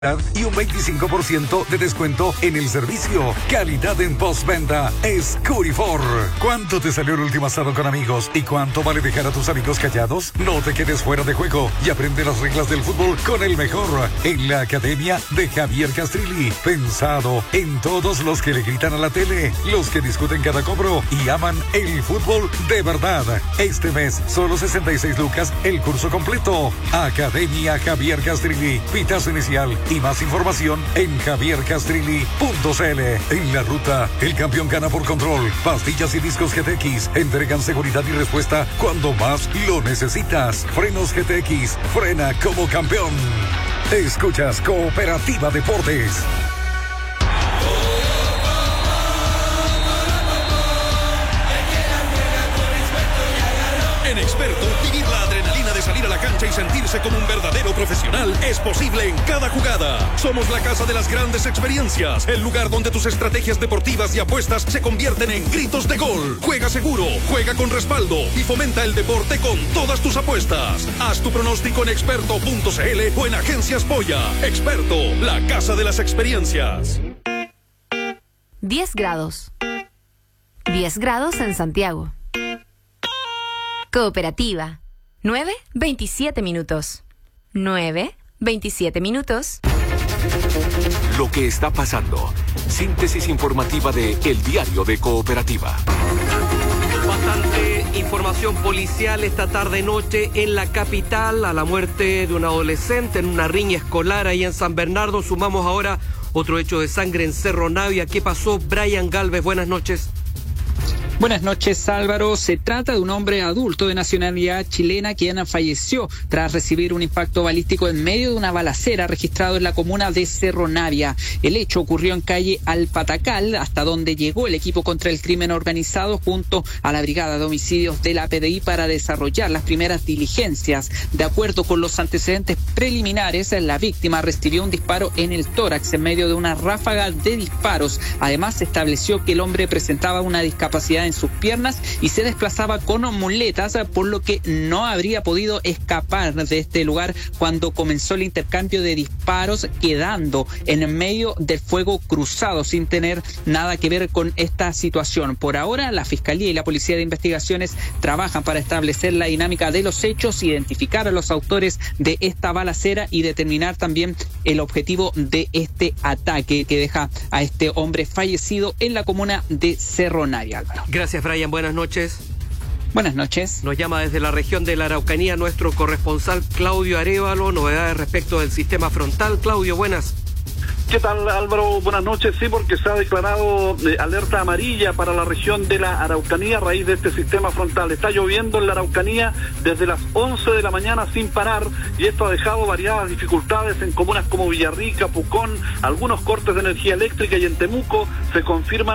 y un 25% de descuento en el servicio. Calidad en postventa es Curifor. ¿Cuánto te salió el último asado con amigos y cuánto vale dejar a tus amigos callados? No te quedes fuera de juego y aprende las reglas del fútbol con el mejor en la Academia de Javier Castrilli. Pensado en todos los que le gritan a la tele, los que discuten cada cobro y aman el fútbol de verdad. Este mes, solo 66 lucas el curso completo. Academia Javier Castrilli. Pitazo inicial y más información en javiercastrilli.cl. En la ruta, el campeón gana por control. Pastillas y discos GTX entregan seguridad y respuesta cuando más lo necesitas. Frenos GTX, frena como campeón. Escuchas Cooperativa Deportes. En Experto, vivir la adrenalina de salir a la cancha y sentirse como un verdadero profesional es posible en cada jugada. Somos la casa de las grandes experiencias, el lugar donde tus estrategias deportivas y apuestas se convierten en gritos de gol. Juega seguro, juega con respaldo y fomenta el deporte con todas tus apuestas. Haz tu pronóstico en experto.cl o en Agencias Polla. Experto, la casa de las experiencias. 10 grados. 10 grados en Santiago. Cooperativa. 9:27 minutos. 9:27 minutos. Lo que está pasando. Síntesis informativa de El Diario de Cooperativa. Bastante información policial esta tarde-noche en la capital. A la muerte de un adolescente en una riña escolar ahí en San Bernardo. Sumamos ahora otro hecho de sangre en Cerro Navia. ¿Qué pasó? Brian Galvez, buenas noches. Buenas noches, Álvaro. Se trata de un hombre adulto de nacionalidad chilena quien falleció tras recibir un impacto balístico en medio de una balacera registrado en la comuna de Cerro Navia. El hecho ocurrió en calle Alpatacal, hasta donde llegó el equipo contra el crimen organizado junto a la Brigada de Homicidios de la PDI para desarrollar las primeras diligencias. De acuerdo con los antecedentes preliminares, la víctima recibió un disparo en el tórax en medio de una ráfaga de disparos. Además, se estableció que el hombre presentaba una discapacidad en sus piernas y se desplazaba con muletas, por lo que no habría podido escapar de este lugar cuando comenzó el intercambio de disparos, quedando en medio del fuego cruzado sin tener nada que ver con esta situación. Por ahora, la Fiscalía y la Policía de Investigaciones trabajan para establecer la dinámica de los hechos, identificar a los autores de esta balacera y determinar también el objetivo de este ataque que deja a este hombre fallecido en la comuna de Cerro Navia, Álvaro. Gracias, Brian. Buenas noches. Buenas noches. Nos llama desde la región de la Araucanía nuestro corresponsal Claudio Arévalo. Novedades respecto del sistema frontal. Claudio, buenas. ¿Qué tal, Álvaro? Buenas noches. Sí, porque se ha declarado alerta amarilla para la región de la Araucanía a raíz de este sistema frontal. Está lloviendo en la Araucanía desde las 11 de la mañana sin parar y esto ha dejado variadas dificultades en comunas como Villarrica, Pucón, algunos cortes de energía eléctrica y en Temuco se confirman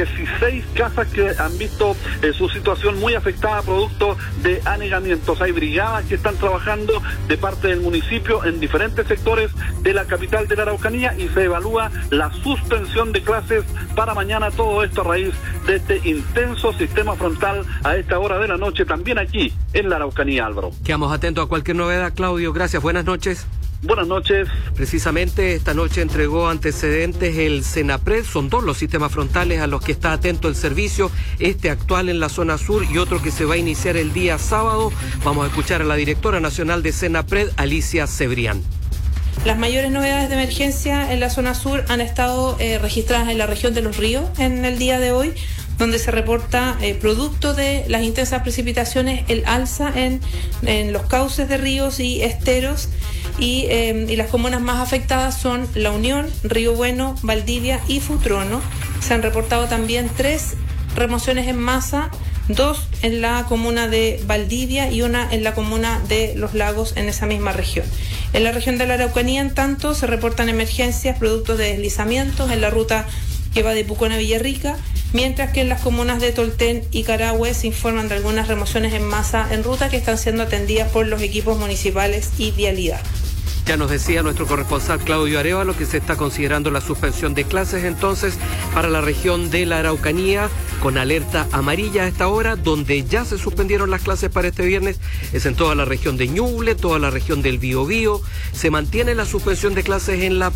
16 casas que han visto su situación muy afectada producto de anegamientos. Hay brigadas que están trabajando de parte del municipio en diferentes sectores de la capital de la Araucanía y se evalúa la suspensión de clases para mañana, todo esto a raíz de este intenso sistema frontal a esta hora de la noche, también aquí en la Araucanía, Álvaro. Quedamos atentos a cualquier novedad, Claudio. Gracias, buenas noches. Buenas noches. Precisamente esta noche entregó antecedentes el Senapred. Son dos los sistemas frontales a los que está atento el servicio, este actual en la zona sur y otro que se va a iniciar el día sábado. Vamos a escuchar a la directora nacional de Senapred, Alicia Cebrián. Las mayores novedades de emergencia en la zona sur han estado registradas en la región de Los Ríos en el día de hoy, donde se reporta, producto de las intensas precipitaciones, el alza en los cauces de ríos y esteros, y las comunas más afectadas son La Unión, Río Bueno, Valdivia y Futrono. Se han reportado también 3 remociones en masa, 2 en la comuna de Valdivia y 1 en la comuna de Los Lagos en esa misma región. En la región de la Araucanía, en tanto, se reportan emergencias producto de deslizamientos en la ruta que va de Pucón a Villarrica, mientras que en las comunas de Tolten y Carahue se informan de algunas remociones en masa en ruta que están siendo atendidas por los equipos municipales y vialidad. Ya nos decía nuestro corresponsal Claudio Arevalo que se está considerando la suspensión de clases entonces para la región de la Araucanía con alerta amarilla a esta hora. Donde ya se suspendieron las clases para este viernes es en toda la región de Ñuble, toda la región del Biobío. Se mantiene la suspensión de clases en la